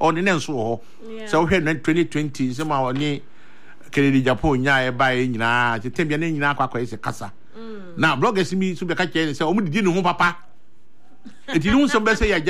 on the next war. So here in 2020, some our knee Kennedy Japan, ya by na, the Tembian in Aqua is a casa. Now, bloggers me to be catching and say, oh, didn't know papa. It you know some say, yeah,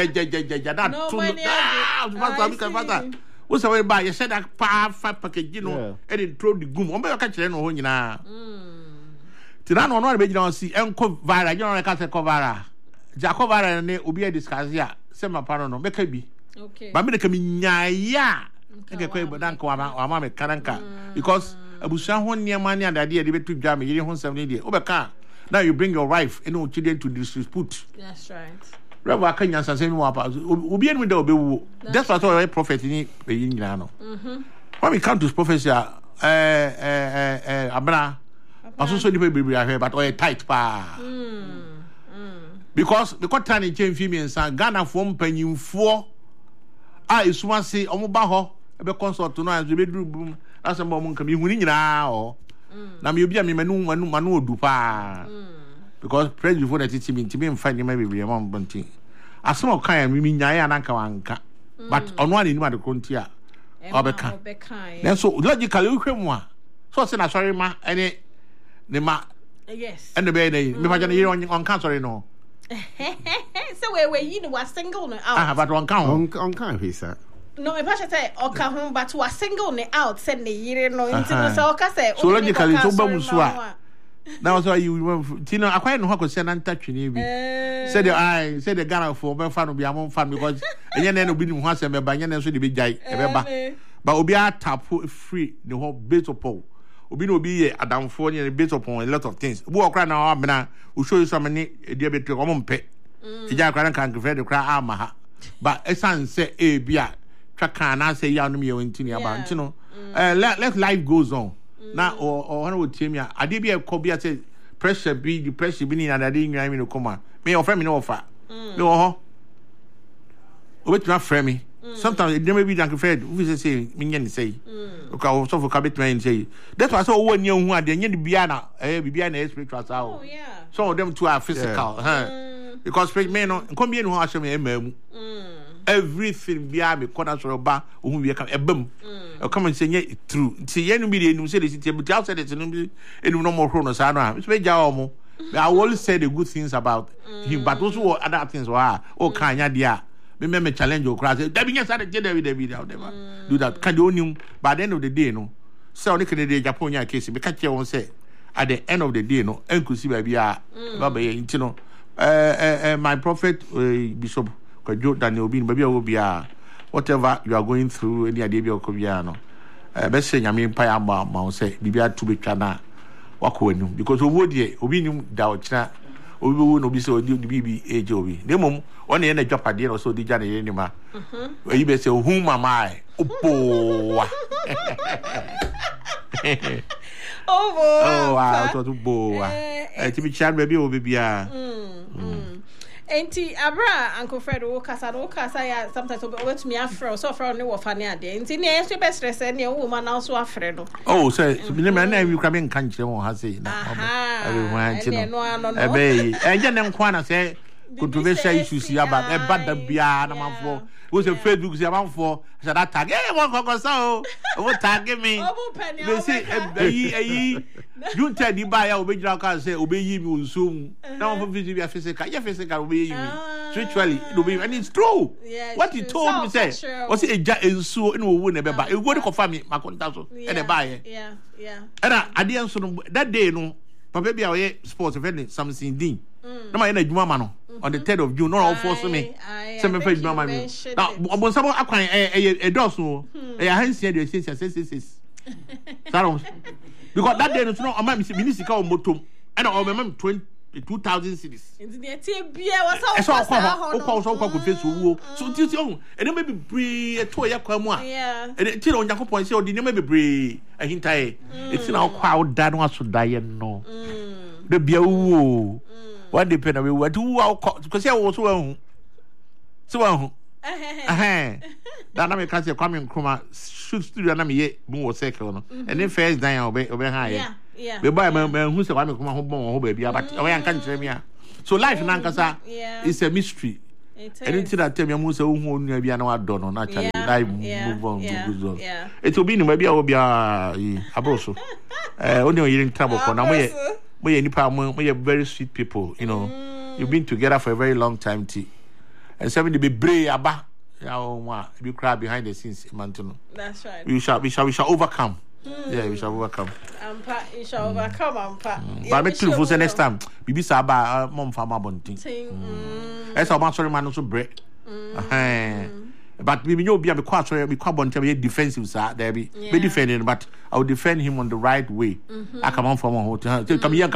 what's away by you said that 5 package, you know, and it throw the goom. I'm catching no one na. Tirano no be don see enko vara, you know, ka se kovara. Jacovara ne obi a discuss ya, se ma paro no make bi. Okay. Ba me de ka mi nyaaya. Nke ko e bodan ko ama me kananka because abusuan ho niam ne adade de betu dwa me yiri ho nsam ne de. Obeka now you bring your wife and no children to dispute. That's right. Rewa kanya sanse mi wa pa. Obi enu de obewu. That's what our prophet ni be yin nyina no. When we come to prophecy abra aso di bebre ahwe but oy tight pa. Because the cotton in chain females and Ghana from panyimfo isuma say omo ba ho e be consult no as be do boom as mo mo nka mi huni nyina o na me obi a me manu odu pa because president for that team me mfa nyama bebre ma mbonti asem kan mi nyaaya ananka wanka but ono ani ma de konti a obeka then so logically we hwemu a so say na sorry ma ene ne ma yes and the be me pa jana yiri on kan sorry no so we you know was single no out but on kan hisa no me pasha say oka ho but was single ne out send ne yire no intino so oka say so logically so ba musu a now so you tino akwai no hako say na ntatwene bi said the Ghana for be fan be amon fan because enye na no bi ni ho asem be ba enye na so de be jai e be ba but obi a tap free the whole base of Paul obi no obi ye adamfo ne based upon a lot of things bu okra na amena o show you some ne e dey betre o mpe e ja kra kan kfre de kra ama ha but esan say e bia twaka na say ya no me wentini aba ntino let life goes on na o wana wo tiem ya ade bia ko bia say pressure be the pressure be ni na ade nwan mi no koma me offer me no offer me wo ho obetuma frɛ me sometimes it may be Uncle Fred who say me nya ni say okay so for cabet man say that's why so one nya hu ade nya ni bia na bibia na spiritual sao some of them too are physical because me no come be no ho asho me emamu everything bia me corner so ba ohun bia ka ebam come and say nya true say yen no be enu say the city but outside it no be enu no more no sa no a so be ja omo I always say the good things about him but also other things o kan nya dia me challenge your class. That means that David out there. Do that. Can you own by the end of the day, no? So only can the Japonia case because you won't say at the end of the day, no, inclusive baby Baba you know. My prophet Bishop Kojo Daniel Bin baby will be whatever you are going through any idea of Kobiano. Best say I mean pay ma say bibia to be kana wakonu because obinum da obi no bi so di bibi age obi demom one na dwapade no so di gya na ye nima oyi be say hu mama opo oh wow to bo ti bi chan baby obi bia enti abra Uncle Fred wo kasa ya sometimes we to me afro so afro ne wo fa ne ade enti ne so be stress ne wo ma na so afre no oh say me na you come in kan kire won ha say na ebe enje ne nkwa na say controversial issues ya ba e bada bia na manfo wo say Facebook say manfo say that tag won ko so wo tag me me say eyi you tell the buyer obegira ka say obeyi mi onsum na manfo physical obeyi mi spiritually and it's true what he told me say was say eja ensuo na wo na be ba e go dey confirm me makonta so e dey buy era ade enso no that day no papa bia we sports event something din na ma na adwuma ma no on the 3rd of June no all force me say me fa adwuma ma me na obonsabo akwan e doso e ahansia de 6 because that day no am me sika o motom and o me 20,000 cities into the bia was all so face wo so titi oh e dem be bree to ya kwa mu a e ti no Yakobon say o di dem be bree ahintae e ti na kwa o da no aso da ye no de bia wo what depend on what do because I was well so that na me can say Kwame Nkrumah shoot studio na me ye mo circle no and then first dan obe high be boy man who say Kwame Nkrumah ho bon ho ba bia but we an kan kire me so life na nkasa is a mystery Anything that tell me I'm also who knew be an adon on actually live move on to good zone. It will be maybe I will be abroso. Only you're in trouble for now. We are very sweet people, you know. You've been together for a very long time, T. And somebody be brave about you cry behind the scenes, Mantono. That's right. We shall overcome. Yeah, we shall overcome. You shall overcome, But I make two for the next time. Bibi Saba, Mom Farmer Bunting. That's how much man also break. But we know be a quite sorry, we quite be defensive, sir. There be defending, but I will defend him on the right way. I come on from a hotel. Come here.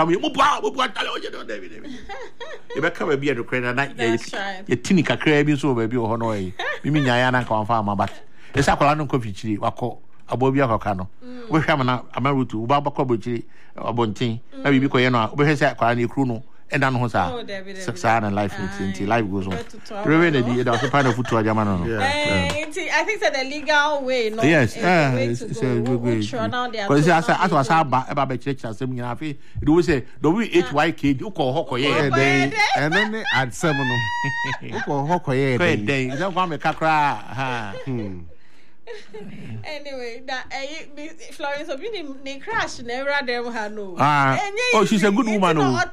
You better be at the credit night. You think a crab is over, baby, or Hanoi. We mean, Yana come farmer, but it's a colano coffee, wako. Abobia Hokano. We have an Amarutu, Baba Kobuchi, a Bontin, maybe because you know, we have said Kwani Kruno, and then Hosa, success and life until life goes on. Really, that's a part of food to a Yamano. I think that the legal way, no? Yes, it's a good way. Because as was about church and something, I feel it will say, WHYK, you call Hokoye, and then they add seven. You call Hokoye, they don't want me Kakra. Anyway, that Florence of you crash never them had no. Oh, she's a good woman.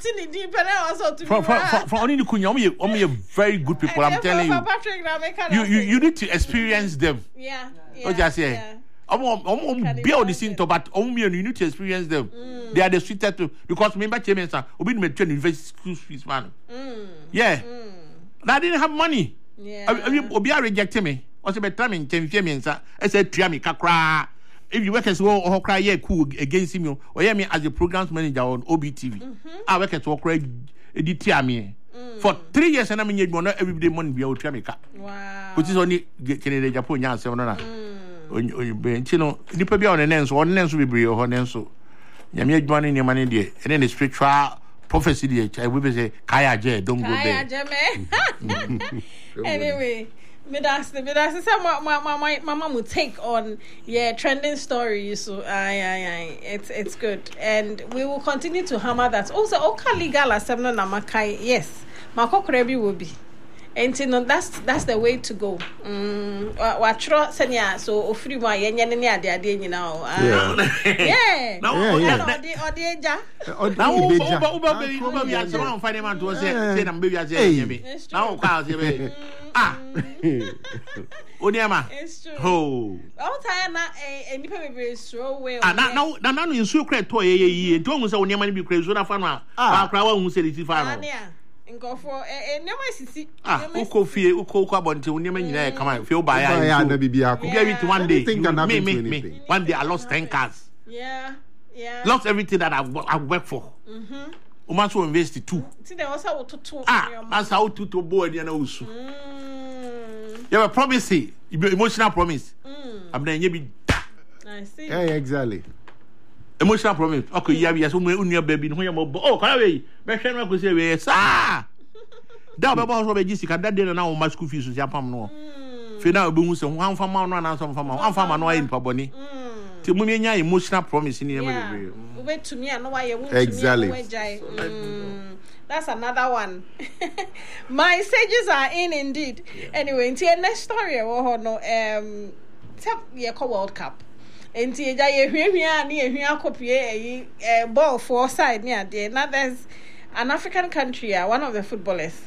From only the Kunya, only a very good people. I'm telling you. You need to experience them. Yeah. Oh, just say. I'm build this into, but only you need to experience them. They are the sweetest too. Because remember, Chairman, we didn't train university school fees, man. Yeah. I didn't have money. Yeah. Obi rejected me. Also, be timing 10 minutes. I said, Triami Kakra. If you work as well, or cry, yeah, cool against him, or hear me as a programs manager on OBTV. I work as well, cry, Tiami. For 3 years, and I mean, you every day money be out Triamica. Wow. Which is only Canada, Japan, Yan, 7 when you bench, you know, you put on an end, so one ends will be your honor. So, you make money in your money there, and then the spiritual prophecy, I will say, Kaya J, don't go there. Anyway. That's mama will take on trending stories. So it's good, and we will continue to hammer that. Also, Okali Gala Semno Namakai, yes, Makokrebi will be. And you know, that's the way to go. Watro Senya, so Ofri wa yenya de you know. Yeah. Now Oniama. It's true. Oh. All time na nipa be throw away. Now you so create to ye. Don't say oniama be crazy na fa no a. Ba kra wa hu se ti fa no. Nkofo niama sisi. Uko fie uko abonte oniama nyina e kama fie ba ya na bibia ko. One day. Me. One day I lost 10 cars. Yeah. Lost everything that I worked for. Uma so invest too. See there was how to that's how to board na usu. You have a promise, emotional promise. I'm then you be. I see. Yeah, exactly. Emotional promise. Okay, yeah, so we unya baby no yamo. Oh, can we? Be hwe no ko say we sa. Da be bo so be jisika that day na o ma school fees so pam no. Fe na obi hu se ho amfa ma no na so amfa ma no ayi nipa boni. Ti mu nya emotional promise ni e ma be. We to me and why you exactly. That's another one. My sages are in indeed. Anyway, into the next story, World Cup. Into a ball for side near there. Now there's an African country, one of the footballers.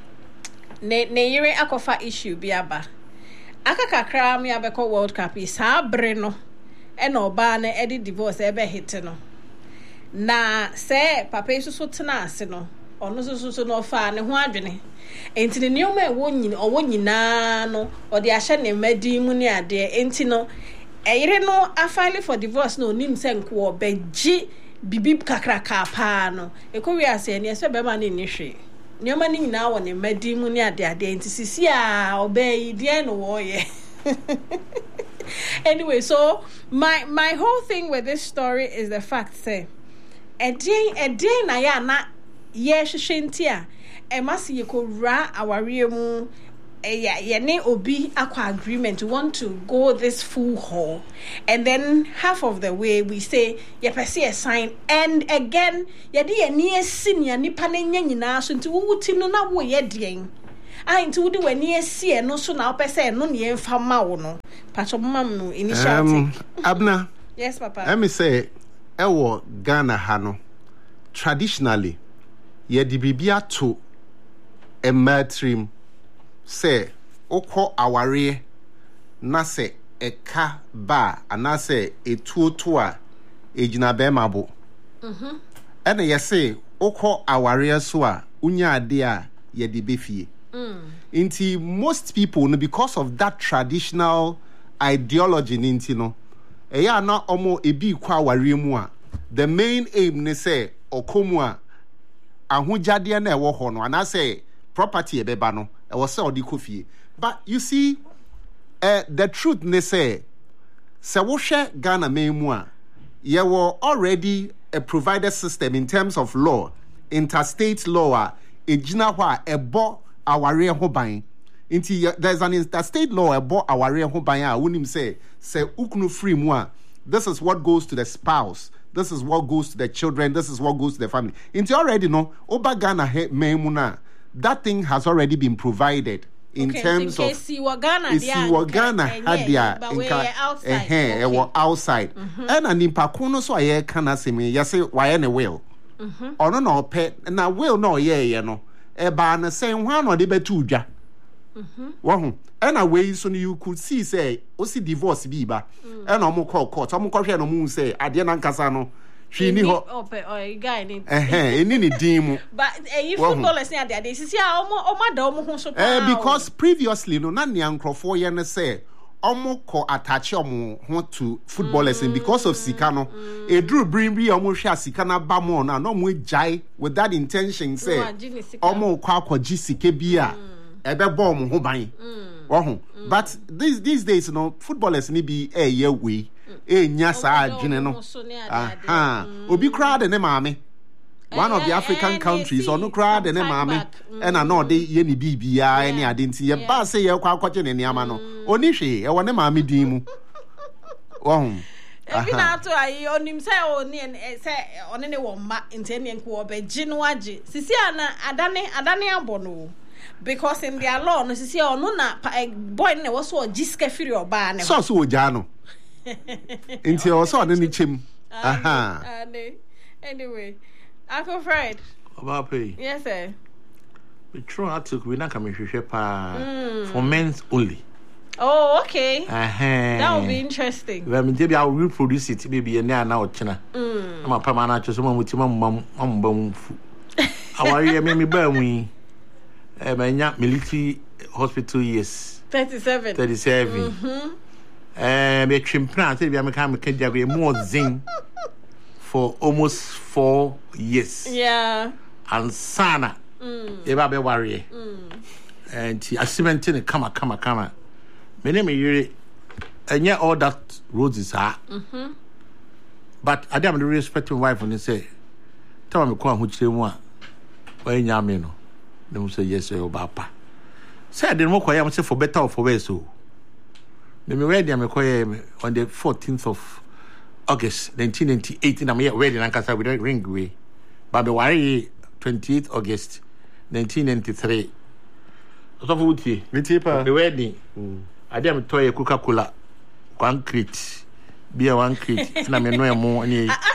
Ne akofa issue biaba. Akakakra mi abeko World Cup is Breno. Eno ba na edi divorce ebe hit no. Na se papa so tena ase no. Ono so no fa ne ho adwene. Enti ne nyoma owo nyina no ode ahye ne madi mu ne ade. Enti no eyire no afile for divorce no nim se nko obeji bibi kakraka pa no. Ekowi ase ne se be ma ne ni hwe. Nyoma ni nyina wo ne madi mu ne ade ade. Enti sisi a obeyi de no wo ye. Anyway, so my whole thing with this story is the fact say a day na ya na ye hwehwenti a e masi ye ko ra aware mu ye ne obi akwa agreement we want to go this full haul, and then half of the way we say ye pese a sign, and again ye de ye ne asinia nipa ne nya nyina so nti wuti no na wo ye den Into would when ye see no soon I'll say no near fama no. Patch of mamma initial. Abner. Yes, Papa. Let me say, Ewo Ghana Hano. Traditionally, ye di bibia to a matrim say, Oko aware na se e ka ba anase e tuotua e jina bemabo. And ye say, Oko aware so a unya adea ye di befie. Inti most people, because of that traditional ideology, nintino, eya na omo ebi kwa aware mu a. The main aim ne say okomua ahujade na ewo ho no anase property ebeba no e wo say odikofie. But you see the truth ne say wo hwe Ghana memu a ye were already a provided system in terms of law, interstate law ejina ho a ebo aware ho ban. Inti there's an interstate law ebo aware ho ban a wonim say ukunu free mu a this is what goes to the spouse. This is what goes to the children. This is what goes to the family. Into already know, Oba Ghana Memuna, that thing has already been provided in terms of. Ghana had their outside. And an impacuno so I can say me, yes, why any will. Or no pet, and I will no, ye, no. Eba na same one or the betuja. And a way so you could see say osi divorce biba and omo call court omo kwhwe no mu say ade na nkasa no hwe ni ho guy ni eni dimu but you footballers say ade sisi a omo da omo ho so pa because previously no na nia nkrofo ye ne say omo ko attach omo ho to footballers because of sika no e drew bring bi omo hwe sika na ba mo na no mo jai with that intention say omo kwa akwaji sika bi a ebe bomb ho ban but these days footballers ni be ye way nya sa adwene no obi crowd ne maame one of the African countries or no crowd ne maame and ano de ye ni bibia any ade nti ye ba say ye kwa akwaje ne niama no oni hwe e wone maame din mu ebi na to ayi onim say oni say oni ne wo ma ntene nko obeji no age sisi ana adane abono. Because in their law, no see or no na boy ne was so jiske firi oba ne. So jano. Inti also any chim. Anyway, Uncle Fred. About pay. Yes, sir. We try to we not come for men's only. Oh, okay. That would be interesting. Well, maybe I will reproduce it. Maybe now China. I'm a permanent just one with mum. Our year made me burn me. Military hospital years 37 me chimpran say we am more zing for almost 4 years and sana eba be worry and accident in come me name yire enya all that roses are but I am the respecting wife and say tell me ko hu chire mu a why nya me no. They say yes, or Bapa. Say I didn't work for better or for worse. So, me ready. I'm on the 14th of August, 1998. I'm here ready. And I we don't ring away. But the worry 28th August, 1993. So for what you? The wedding. I didn't toy a Coca-Cola, 1 crate, beer 1 crate. And I'm no more.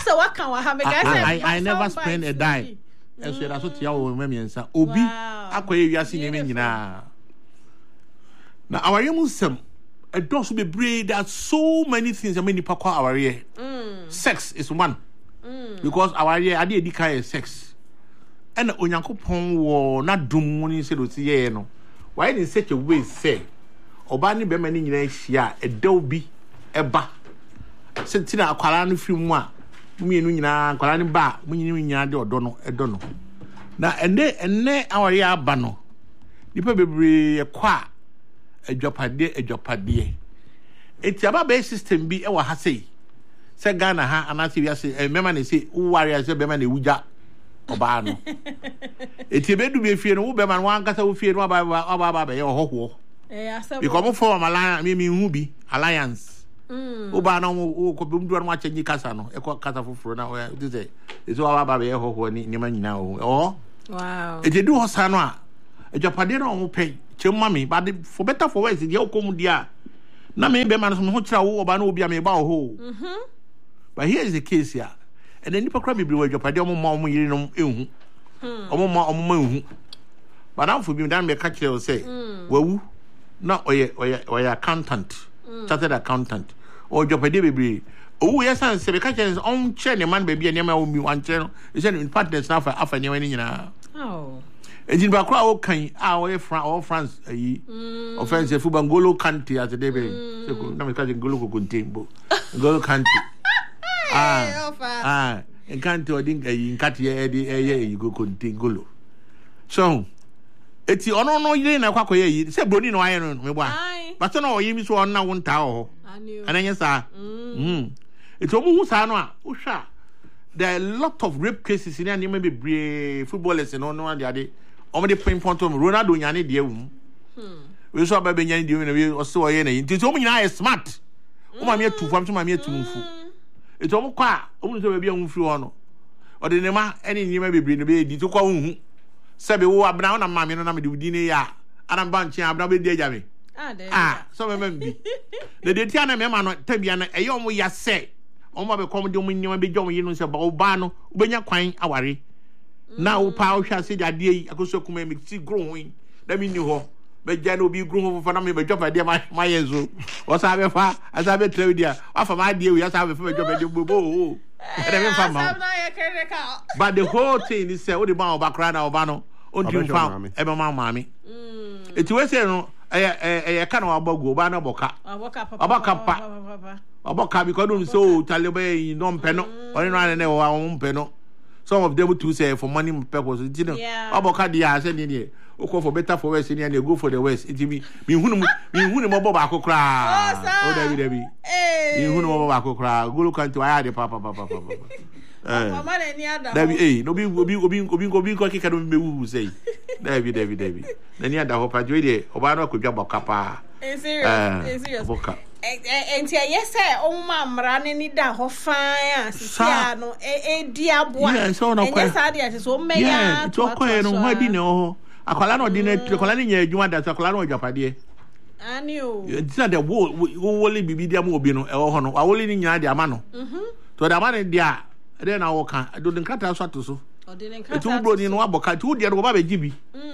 I never spend a dime. And so that's what you are women say. Obi, akwaye wiase nyame nyina. Na aware musem, a does be brave. There are so many things that many people call aware. Sex is one. Because aware ade edika is sex. And onyankopon wo na dum ni se do ti ye no. Why in such a way say oba ni be mani nyina hia edaw bi eba. Sentina akwara no firi mu a mienu nyina kwala ne ba munyini nyina de odo no na enne awari aba no nipa bebre ekwa adwapade eti aba be system bi e wa ha sei se Ghana ha anase wi ase mema na sei uwari ase be ma na ewuja oba no eti bedu be fie no wo be ma no ankasa wo fie no aba be ye hoho because mo for malaya me hu bi alliance Uba no ko bumdu no achenyi kasa no e ko kasa foforo na o dize ezo aba ba be ho ho ni ma nyina o wow e je du hosa no a Ejapade na o pay chema me but for better for worse dey okom dia na me be man so ho kira wo oba na obi me ba ho but here is the case here and then nipa kra bibiri wo ejapade omo ma omo yiri no ehu omo ma ehu but am for bi dan me ka kire o say wawu na oye accountant chartered accountant o ejapade bibiri owu yesan se be ka kire on che ne man baby ne ma o mi wan che no e say in partners na afa ne wani nyina Ejin ba kwa o kan France ayi offense fu Bangolo Kante at the day so na me ka Ngolo Kokontembo Ngolo Kante Kante odin ayi Kante e go Kontengolo so eti ono no yire na kwakọ yi se broni no aye no me bua but no o yimi so on na wonta ho ananya sa eti o mu hu sa no a wo hwa there are a lot of rape cases in any maybe footballers and no one the other omede pinpoint to Ronaldo nyane de awum we so ba be nyane de we o se o ye na nti o mu nyina is smart o ma me atu fam so ma me atu mfu eti o mu kwa o mu so ba bia mfu ho no o de ne ma ene nyima bebre no be di to kwa hu se be wo abna na ma me no na me de di ne ya ana ba nche abna be di aja me so me bi de ti ana me ma no tabia na eyo mu ya se Oma be come de munyima be jom yinu se ba oba no ubenya kwan aware na wo pa wo hwa se ade yi akoso kuma me ti gro hoin da mi ni ho be ja no bi gro ho fa na me be jofa de ma yenzo o sa be fa asa be trew dia afa ma de wi asa be fa be jofa de bobo e me fa ma but the whole thing is say wo de ba oba kra na oba no on ti fa e be ma maami eti we say no e ka na abagu oba na boka pa Oboka because don't so Taliban no peno or no wa peno. Some of them too say for money purpose. You know, Oboka dia say ni o go for better for west and they go for the west. It me hunu mo boba ko kra. O David. Me hunu mo boba ko kra. Go look into aya de papa. Mama na ni ada. David no bi ko kika no me wu say. David. Na ni ada ho pa jo de oba no ko dwa boka pa. Serious. Boka. Enti yese o mamra ne ni da ho fan asisia no dia boa enye sa dia so meya to ko no ho di ne ho akwala no di ne akwala ne nya adwuma da akwala no japade ani o it's not the wo le bibi dia mo obi no e ho no awole ni nya dia ama no to da ma ne dia de na wo kan do den kata so atoso o de den kata to bro ni no aboka to dia no ba be gibi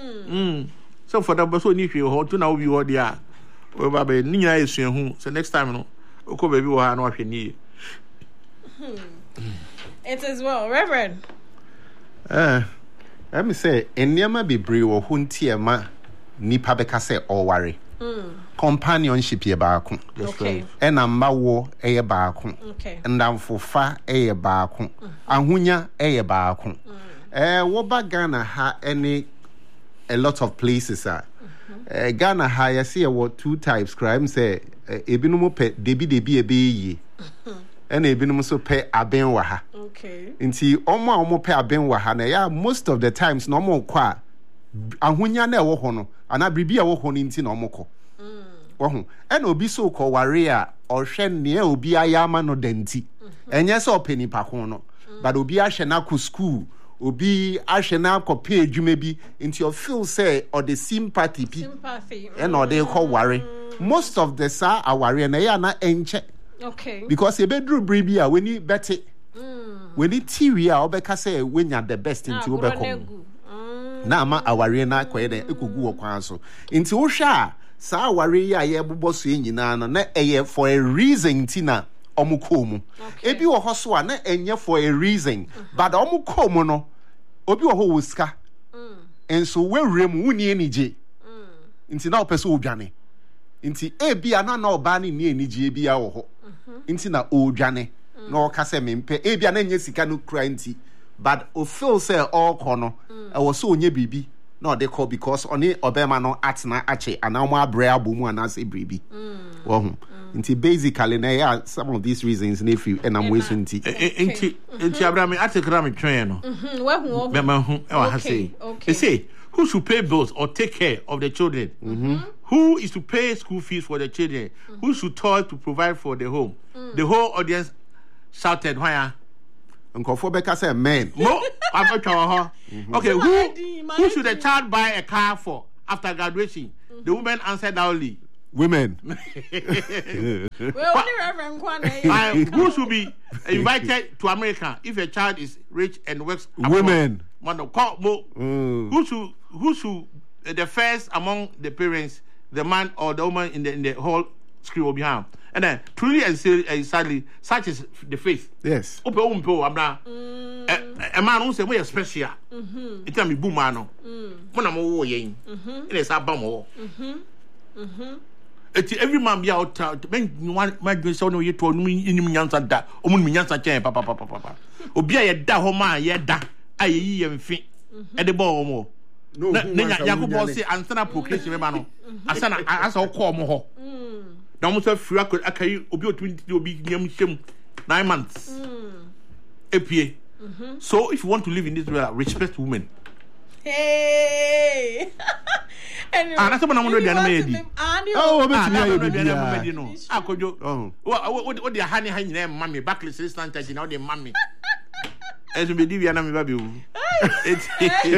so for da so ni hwe ho to na obi ho dia we ba be ni nyina esu ehu so next time no okọ baby wo ha na hwe ni it is well Reverend let me say eniama bebre wo ho ntiema nipa beka say oware companionship ye baako okay ena mawo eye baako okay ndamfofa eye baako ahunya eye baako wo ba Ghana ha any a lot of places are Ghana ha ya see what two types crime say ebinumu pe debi ebeyi and ebinumu so pe aben wa ha okay nti omo pe aben wa ha na ya most of the times no mo kwa ahunya na ewo ho no ana bibia wo ho nti na omo ko wo ho and obi so ko ware a ohwe ne obi ayama no danti enye so openi pa ko no but obi ahwe na ko school obi ahwe na akọpe adwuma bi into you feel say or the sympathy and or they call worry most of the sa aware na ya na enche okay because e bedru bribi a weni bete weni tiwi a obeka say wenya the best into obeko na ama aware na akoye de ekogu okwan so into wo hwa sa aware ya ye bobọ so nyina na eye for a reason tina omukomu ebi wo hoso a na enye for a reason but omukomu no obi wo ho wuska enso wewrem wuni enije nti na opese odwane nti ebi ana na oba ne ni enije ebi a wo ho nti na odwane na okase mempe ebi ana nye sika no kra nti but o feel say all kono e wo so onye bibi na de call because oni obema no atena ache ana mo abre abomu ana se bribi wo ho nti basically na yeah some of these reasons if you and I'm waiting nti Abraham atekra me twen no wo hu e wa ha say they say who should pay bills or take care of the children who is to pay school fees for the children who should toil to provide for the home the whole audience shouted why nkofo beka say men mo Okay, who should the child buy a car for after graduation? The woman answered loudly. Women. Who should be invited to America if a child is rich and works abroad? Women. Who should the first among the parents, the man or the woman in the whole school behind? And then truly and sadly, such is the faith. Yes. A man who say we are special. It can be boom man. When I'm over yen, it is a bum. Every man be out. When one might be so no you told me in Yansa that Omunyansa chain, papa. Obia da homa yeda. Aye and fit at the ball more. No, Yakubo say and stand up proclaiming Remano. As I'll call more. The almost a free record. I carry Obio 20 will be young 9 months. APA. So if you want to live in this world, respect women. Hey, and that's what I'm already animated. Oh, I could do. What the honey name, mommy, backless instant, you know, the mommy. As we do, I'm baby. It's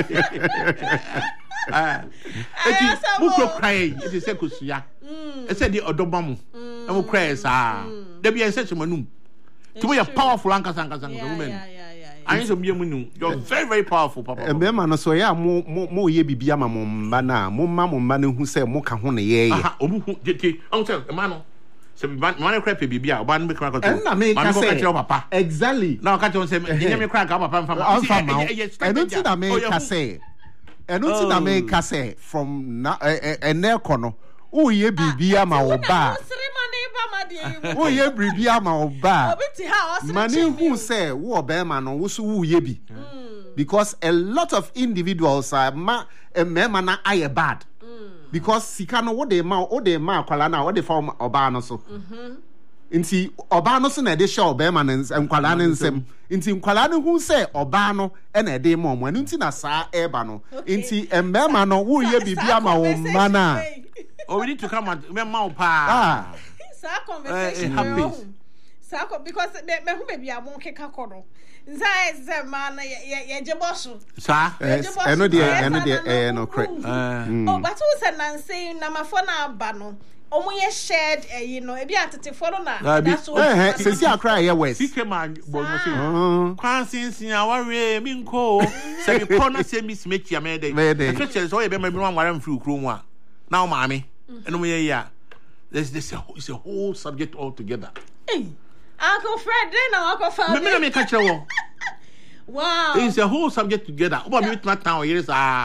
crying. It is a cusia. I said the Odobamu. I will cry. There be a such a manum. To be a powerful Uncle woman. I need to be a munu. You're very, very powerful, Papa. And Bema, so yeah, more ye be Biama Mombana, Momma Manu who said Mokahone ye. Uncle, a man. So man crappy be a one crack. And I make papa. Exactly. Now catch on say, you me crack up from I don't see that make say. I don't see that make say from a near corner. Oh, ye be Biama or bar. Oh, ye be Biama or bar. Money who say, war bearman or who ye be. Because a lot of individuals are memana aye bad. Because Sikano, what they ma, Kalana, what they form Obano so. Inti Obano so na de show Beman and Kalana nsem. Inti Kalana who say Obano and a day mom when untina sa ebano. Inti Mbemano who ye be Biama or mana. Oh, we need to come and remember pa. Sa conversation happens. Because me who be a monkey kakoro. Nza man ye jeboso. Sir, I know the no correct. Oh, but who said Nancy na mafona aba no. Omo ye shared you know, e bi atete follow na. That's what. Say see cry here west. Sike man bo mo say. Kwan sinsin aware mi nko. Say me corner say miss make ya me dey. Especially so ye be me wan ware mfiri kro mu a. Now maami. Eno me ye ya. It's a whole subject altogether. Hey. Uncle Fred, then Uncle Fred. Me catch you. Wow. It's a whole subject together. About me not now here is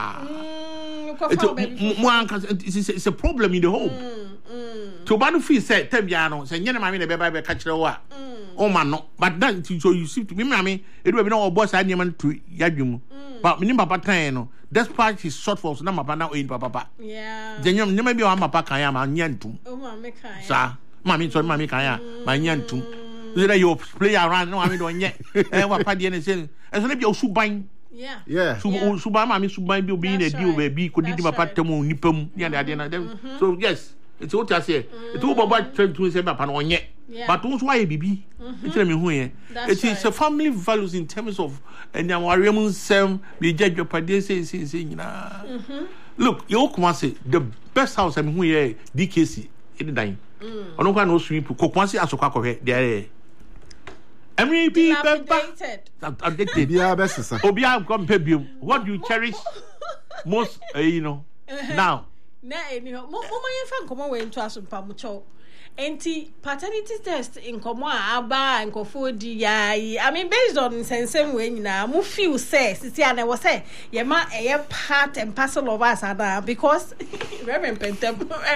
it's a problem in the home. To banu fee said Tebiano, say nyana mami na beba catch you wa. Oh man no. But then so you see to me mami, it will be no boss I name to yadum. But me papa tan no. Despite his shortfalls, na papa na oyin papa. Yeah. Then you never be on papa kan ya ma nyantum. Oh mami kan. Sa, mami so mami kan ya ma nyantum. You play around, no, I mean, don't yet. And what party and saying, and so maybe you should buy. Yeah. Subama, I should be being a deal where be could give a patamo nipum near the idea. So, yes, it's what I say. It's all about trying to say upon one yet. But also, why, baby? Tell me who here. It is a family values in terms of, and now our Raymond Sam, the judge of Paddy saying, look, you all say the best house I'm here, DKC, in the dime. I don't know sweep, cook once as a cock of it, there. Be updated. Yeah, best. Obia Compebium. What do you cherish most, now? Mama, you found come away into us in Pamucho. Paternity test in Comoa, Abba, and Kofodi. I mean, based on same way now, Mufi says, and I was say, Yama, a part and parcel of us are because Reverend Pentem,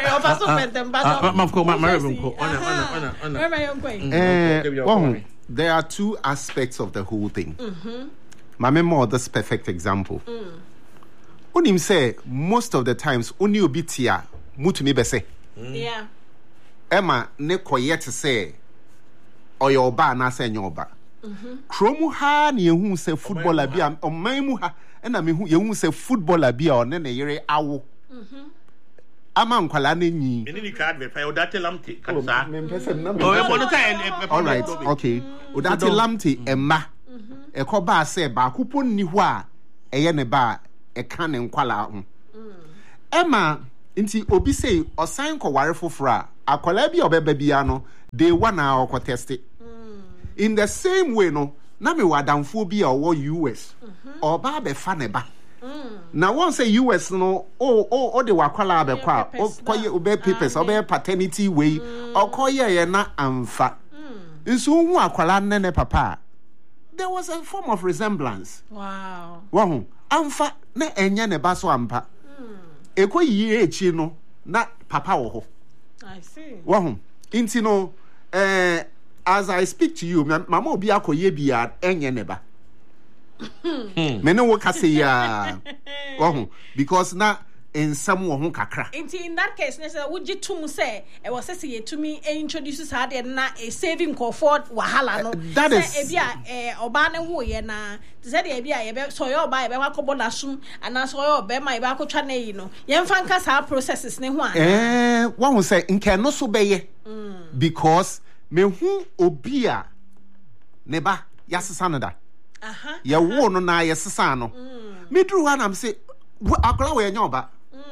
there are two aspects of the whole thing. My memoir, this perfect example. Unim say, most of the times, Uni Obitia, Mutumi Bese. Yeah. Emma, ne koyet say, or your bar, na say your bar. Kromu ha ni who say footballer be or maimuha, and I mean who you say footballer be or nene yere awo. Amam kwalane ni. Any card be pay that lamti. All right, okay. Udati lamti emma. ekoba say ba kupo ni ho a eye ne ba e kan ne nkwala ho ema nti obi say osan ko ware fofora akwala bi obeba bia no day one a test it. In the same way no na me wadamfo bi a wo US oba be fa ne ba na won say US no o de wakwala be kwa koye obe papers obe paternity way okoye ye na amfa nso hu akwala ne papa there was a form of resemblance. Wow. Wahu amfa na enye ne ba so ampa ekoyi echi no na papa wo ho. I see. Wahu inti no as I speak to you mama obi akoye bia enye ne ba me no wo kase ya wahu because na ensam wo ho kakra in that case ne say would you tum say e was say ye to me introduce her there na a saving call for wahala no that is e bia oba ne wo ye na say dey bia ye be so ye oba ye be wakobo nasum ana so ye oba ma ye be akotwa na yi no ye mfa nka sa processes ne ho ana wahu say nke no so be ye because me hu obi a ne ba yasesa no da ye wo no na yesesa no me dru ha na me say akola we nya oba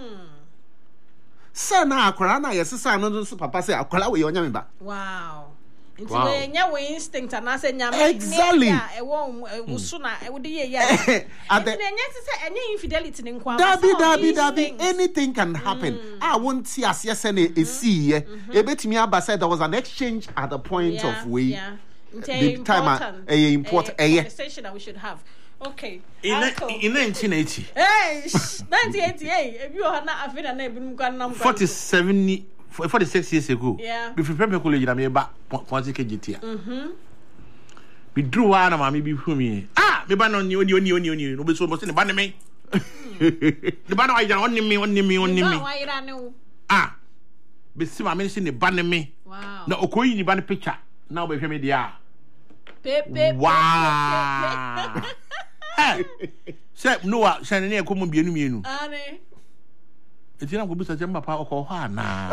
say na akola na yesesa no so papa say akola we nya me ba. Wow. Nti we nya we instinct and say nya me exactly e won wusu na e wode ye ya nya say any infidelity ne nkwa dabi anything can happen. I won't see as yes and e see e betimi aba say there was an exchange at the point of way the time important conversation that we should have. Okay. In 1980. Hey, 1980. If you are not afraid and even gone 46 years ago. Yeah. Before prepare college na me ba ponti kejitia. We drew one na mama bi hu me. Me ba no ni no be so mo se ne ba ne me. The ba no ayi on me. Be si mama se ne ba ne me. Wow. Na okoyi ni ba ne picture. Na be hwe me dia. Wow. Say no say na e ko mo bienu. Ane. Etina ko bisa jamba pa oko ha na.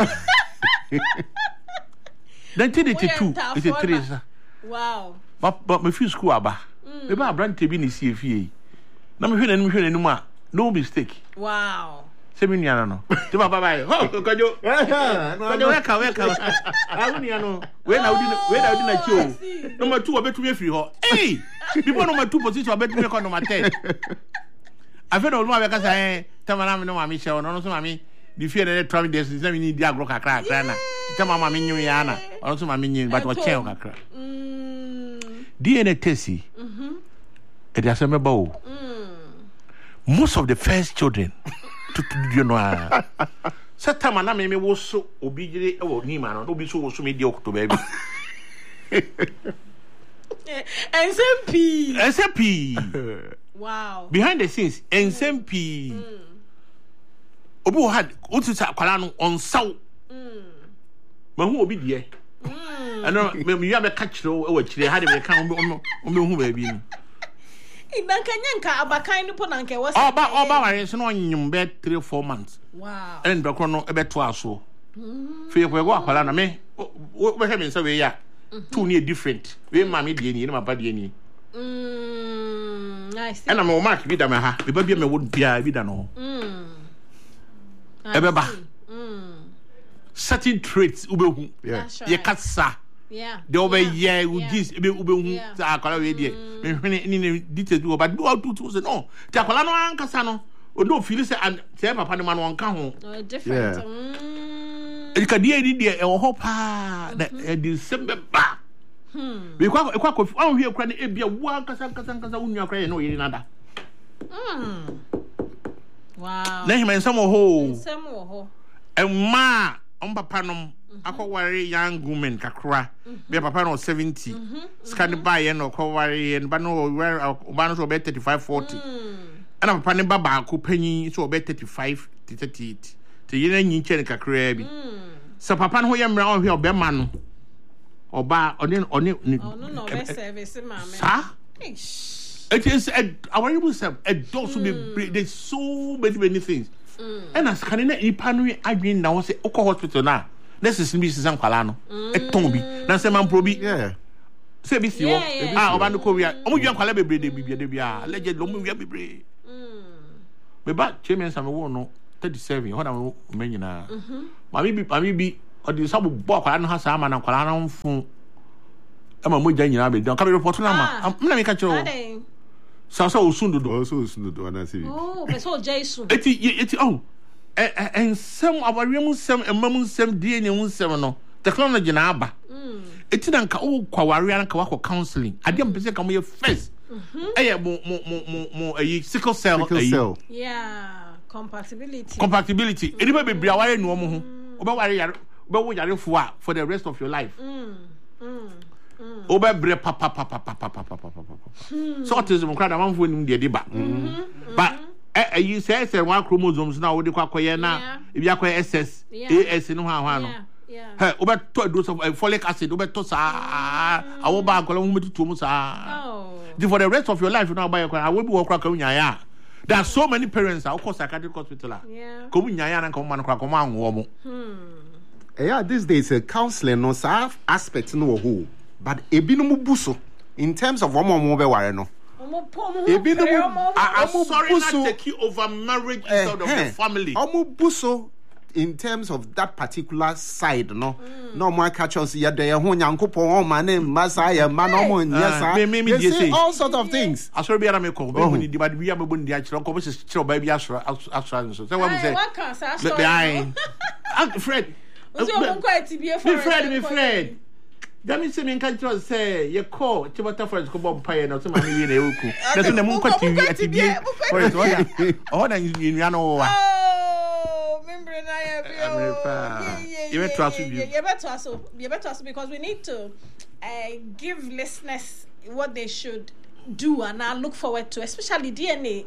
1982 is a treasure. Wow. But me feel school aba. Me ba brante bi ni sie fie. Na me hwe n'anim a no mistake. Wow. Se me nua no. Ti ba bye. Ho kojo. Kojo weka. Awunia no. We na udi na chi o. Number 2 obetumi afiri ho. Hey! Before number 2 position obetumi ko number 10. After all, my because I tell my mom no mami show no so mami the fear that try this is let me need dia agro kakra na tell my mami nyu ya na no so mami nyu but o chen kakra DNA tesi e dia semeba o most of the first children to you know set time na me wo so obi gire e wo ni ma no obi so wo so me dia October bi SMP wow. Behind the scenes, SMP. Obi had utisa akwala no on saw. Ma hu obi die. Ano me ya be catch ro e wa kire ha de be kan o hu ba bi ni. Nka abakan ni po na nke was. Oba ware so no nyum be 3-4 months. Wow. And be kro no e be to aso. Fe ko go akwala na me we he me say we ya. Two near different. We ma me die ni na ma ba die ni. I see. And I'm a mark with them. The baby me wouldn't be a vida no. Ebeba. Certain traits ube yeah. Ye katsa. Yeah. The over ye would this ube sa akola we die. Me ni details do but do all 2000 no. Ti akola no ankasa no. O do feel say and say papa no man won ka ho. Different. E ka die ni e wo ho pa na December ba. We kwa an hwe kra na ebia wo ankasa wonu akra ye no yiri nada. Wow. Na hima nsam ho. Nsam ho. Emma on papa no akoware young woman kakra. Be papa no 70. Scan buy ye no akoware and ba no so be 35-40. Ana papa ne baba ko panyi so be 35 to 38. Te yena nyi nche kakra bi. So papa no ho ye mra on hwe obema no. Oba oni no be service mama. Sa? It is our able self a dose be there's so many things. And as can na panu adwin na wo say oko hospital na this is me season kwala no eton bi na say man probi yeah say bi si wo oba no ko wia omo dua kwala bebre de bibia de bia legend omo wia bebre me ba chairman sam wo no 37 ho na me nyina mami bi odi sabu bo kwala no ha sa ama na kwala na mfu ama mo gya nyina be don ka be report na ma na me ka chiro so osundodo ana se be so jaisu eti ensem abariam sem emam sem die ne nsem no technology na aba eti na nka wo kwaware na nka wa counseling ade mpese ka mo ye first mo sickle cell yeah compatibility eni be bebia ware no mo ho obe ware yare obe wo yare for the rest of your life obe bre papa so autism crowd am fo nim de ba but you say one chromosomes now we dey kwakoye na e bia kwaye SS AS no ha no hey obe to dose of folic acid obe to sa awo ba akola mo tutu mo sa for the rest of your life you know buy I will be work kwa nya ya there are so many parents are call psychiatric hospital ko nya ya na ko man kwa ko ma anwo mo yeah these days counseling no sa aspect no ho but ebinom buso in terms of womo be ware no ebinom I'm sorry not take you over marriage instead of the family omo buso in terms of that particular side no more catch us ya de ho nyankopon o ma na masa ya ma no mo nyesa you see all sort of things asoro bia na me ko be huni di bad bia me bo ndi a kire ko be kire ba bia asoro so say what we say Fred Fred Dami se me kan tro say ye call Chibata Forest ko bomb pie na so ma me wi na eku na so na mun kwa TV atibie Forest o na yin ano wa You better also because we need to give listeners what they should do and I look forward to, especially DNA.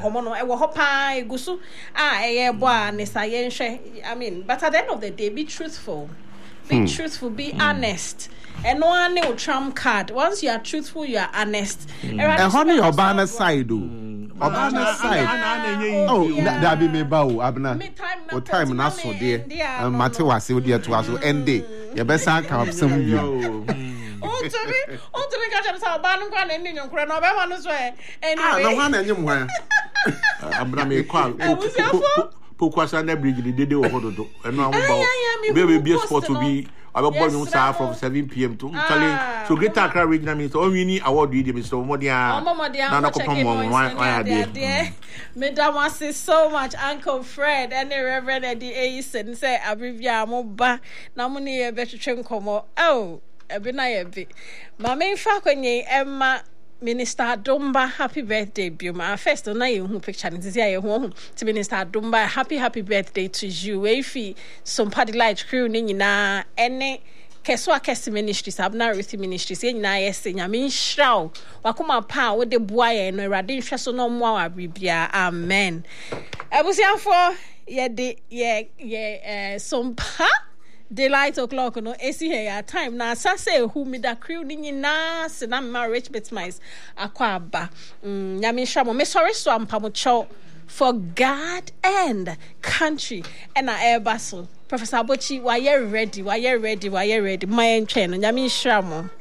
I mean, but at the end of the day, be truthful. Be truthful, be honest. And no one will trump card. Once you are truthful, you are honest. And honey, Obana side, Obana side. Oh, that be me bow, Abna. What time na so dear. Mate was so dear to us. End day. You best come some you. Oh, to me, catch us our banner and in your crown. Anyway, no one anymore. Abna me call. Pokwasa na bridge the day of Hodo. And now baby be a sport to be about born from 7 p.m. to Italy. So Greater Accra Regional Minister, all we need award with Mr. Modia. Madam was so much Uncle Fred and the Reverend Eddie Aisen say Abrivia Moba Namuni a better chenkomo. Oh, a benay. Mamma Fakony Emma Minister Dumba, happy birthday, Buma. First, on I who picture is here home to Minister Dumba. Happy birthday to you. If some party light crew, Nina, any Keswa Kesi Ministries, Abna Ruthi Ministries, na yes, I mean, shroud. Wakuma pa with the boy and Radin Shasso no more, Bibia. Amen. I was here for some pa. Daylight o'clock no AC here time na sase who me da crew ni na se na marriage bit mice akwa aba nyame hwamo me sorry so ampamocho for God and country and Professor Abochi why you ready my train nyame hwamo